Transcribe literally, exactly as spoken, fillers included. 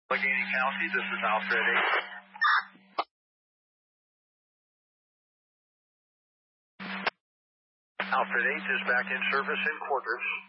Allegheny County, this is Alfred eight. Alfred eight is back in service in quarters.